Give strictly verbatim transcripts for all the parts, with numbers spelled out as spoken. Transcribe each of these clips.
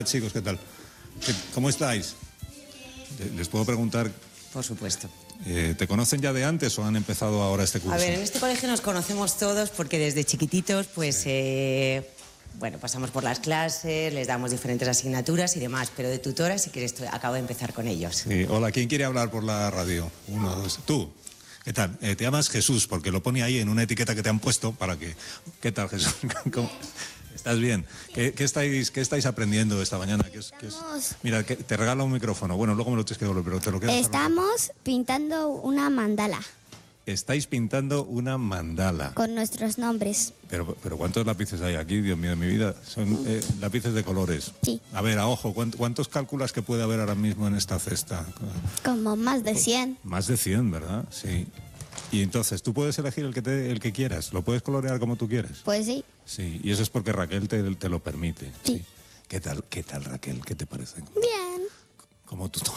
Chicos, ¿qué tal? ¿Cómo estáis? ¿Les puedo preguntar? Por supuesto. Eh, ¿Te conocen ya de antes o han empezado ahora este curso? A ver, en este colegio nos conocemos todos porque desde chiquititos, pues, sí. eh, bueno, pasamos por las clases, les damos diferentes asignaturas y demás, pero de tutora sí que estoy, acabo de empezar con ellos. Sí. Hola, ¿quién quiere hablar por la radio? Uno, dos, tú. ¿Qué tal? Eh, te llamas Jesús, porque lo pone ahí en una etiqueta que te han puesto para que... ¿Qué tal, Jesús? ¿Cómo? ¿Estás bien? ¿Qué, qué, estáis, ¿Qué estáis aprendiendo esta mañana? ¿Qué es, qué es? Mira, que te regalo un micrófono. Bueno, luego me lo tienes que devolver, pero te lo quedas. Estamos pintando una mandala. Estáis pintando una mandala. Con nuestros nombres. Pero, pero ¿cuántos lápices hay aquí? Dios mío de mi vida. Son eh, lápices de colores. Sí. A ver, a ojo, ¿cuántos calculas que puede haber ahora mismo en esta cesta? Como más de cien. Más de cien, ¿verdad? Sí. Y entonces, tú puedes elegir el que, te, el que quieras. ¿Lo puedes colorear como tú quieres? Pues sí. Sí, y eso es porque Raquel te, te lo permite. Sí. Sí. ¿Qué tal, qué tal, Raquel? ¿Qué te parece? Bien. Como tutora.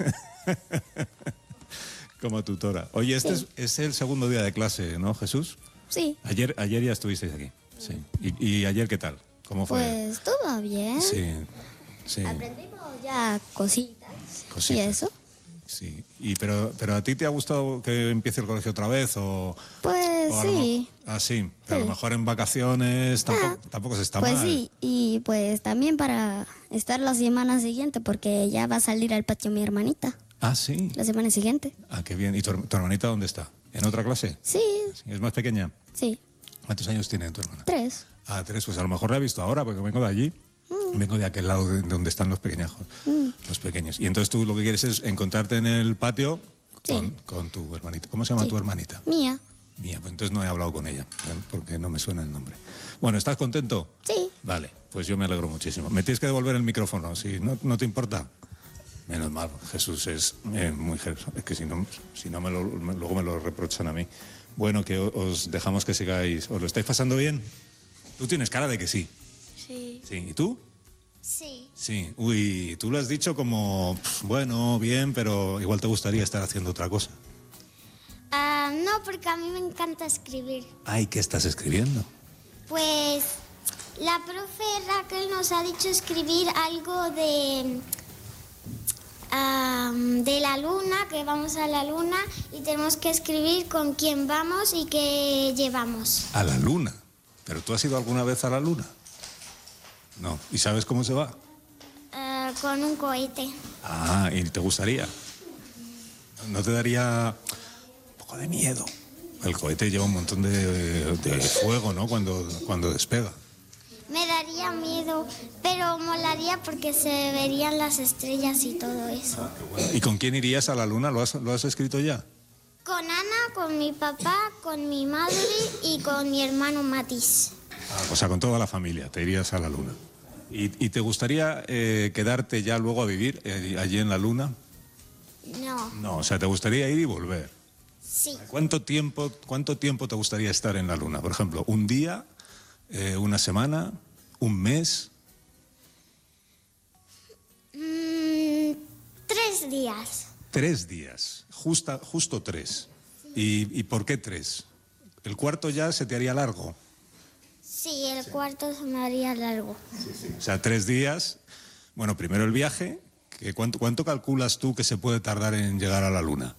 Como tutora. Oye, este sí. es, es el segundo día de clase, ¿no, Jesús? Sí. Ayer, ayer ya estuvisteis aquí. Sí. ¿Y, y ayer qué tal? ¿Cómo fue? Pues todo bien. Sí. Sí. Aprendimos ya cositas. Cositas. ¿Y eso? Sí. Y pero, pero ¿a ti te ha gustado que empiece el colegio otra vez? O, pues o sí. Lo, ah, sí. Pero sí. a lo mejor en vacaciones tampoco, ah, tampoco se está pues mal. Pues sí. Y pues también para estar la semana siguiente, porque ya va a salir al patio mi hermanita. Ah, sí. La semana siguiente. Ah, qué bien. ¿Y tu, tu hermanita dónde está? ¿En otra clase? Sí. ¿Es más pequeña? Sí. ¿Cuántos años tiene tu hermana? Tres. Ah, tres. Pues a lo mejor la he visto ahora porque vengo de allí. Mm. Vengo de aquel lado de donde están los pequeñajos. Mm. Los pequeños. Y entonces tú lo que quieres es encontrarte en el patio con, sí. con tu hermanita. ¿Cómo se llama sí. tu hermanita? Mía. Mía. Pues entonces no he hablado con ella porque no me suena el nombre. Bueno, ¿estás contento? Sí. Vale. Pues yo me alegro muchísimo. Me tienes que devolver el micrófono. Si no, no te importa. Menos mal, Jesús es eh, muy generoso. Es que si no, si no me lo, me, luego me lo reprochan a mí. Bueno, que os dejamos que sigáis. ¿Os lo estáis pasando bien? Tú tienes cara de que sí. Sí. Sí. ¿Y tú? Sí. Sí. Uy, tú lo has dicho como, bueno, bien, pero igual te gustaría estar haciendo otra cosa. Uh, no, porque a mí me encanta escribir. Ay, ¿qué estás escribiendo? Pues la profe Raquel nos ha dicho escribir algo de... Um, de la luna, que vamos a la luna y tenemos que escribir con quién vamos y qué llevamos. ¿A la luna? ¿Pero tú has ido alguna vez a la luna? No. ¿Y sabes cómo se va? Uh, con un cohete. Ah, ¿y te gustaría? ¿No te daría un poco de miedo? El cohete lleva un montón de, de fuego, ¿no? Cuando, cuando despega. Me daría miedo, pero molaría porque se verían las estrellas y todo eso. Ah, qué bueno. ¿Y con quién irías a la luna? ¿Lo has, lo has escrito ya? Con Ana, con mi papá, con mi madre y con mi hermano Matis. Ah, o sea, con toda la familia te irías a la luna. ¿Y, y te gustaría eh, quedarte ya luego a vivir eh, allí en la luna? No. No, o sea, ¿te gustaría ir y volver? Sí. ¿Cuánto tiempo, cuánto tiempo te gustaría estar en la luna? Por ejemplo, ¿un día? Eh, ¿Una semana? ¿Un mes? Mm, tres días. Tres días, Justa, justo tres. Sí. ¿Y, ¿Y por qué tres? ¿El cuarto ya se te haría largo? Sí, el sí. cuarto se me haría largo. Sí, sí. O sea, tres días. Bueno, primero el viaje. Que ¿cuánto, ¿Cuánto calculas tú que se puede tardar en llegar a la luna?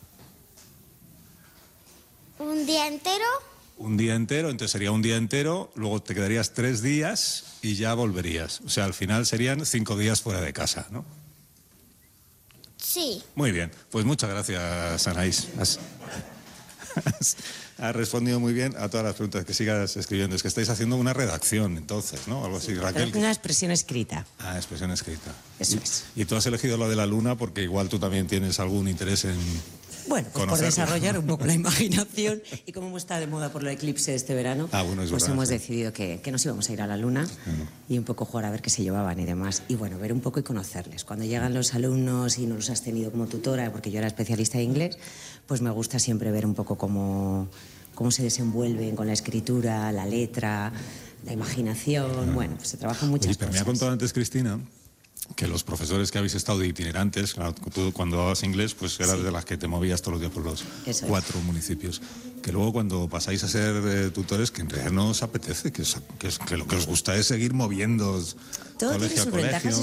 ¿Un día entero? Un día entero, entonces sería un día entero, luego te quedarías tres días y ya volverías. O sea, al final serían cinco días fuera de casa, ¿no? Sí. Muy bien, pues muchas gracias, Anaís. Has, has, has respondido muy bien a todas las preguntas. Que sigas escribiendo. Es que estáis haciendo una redacción, entonces, ¿no? Algo así, Raquel. Una expresión escrita. Ah, expresión escrita. Eso y, es. Y tú has elegido lo de la luna porque igual tú también tienes algún interés en... Bueno, pues por desarrollar un poco la imaginación y como está de moda por el eclipse este verano, ah, bueno, es pues verdad, hemos sí. decidido que, que nos íbamos a ir a la luna uh-huh. y un poco jugar a ver qué se llevaban y demás. Y bueno, ver un poco y conocerles. Cuando llegan los alumnos y no los has tenido como tutora, porque yo era especialista de inglés, pues me gusta siempre ver un poco cómo, cómo se desenvuelven con la escritura, la letra, la imaginación. Uh-huh. Bueno, pues se trabajan muchas Oye, pero cosas. me ha contado antes Cristina que los profesores que habéis estado de itinerantes, claro, tú cuando dabas inglés, pues eras Sí. de las que te movías todos los días por los Eso es. cuatro municipios. Que luego cuando pasáis a ser eh, tutores, que en realidad no os apetece, que, os- que, es- que lo que os gusta es seguir moviendo Todo tiene colegio a sus ventajas y colegio.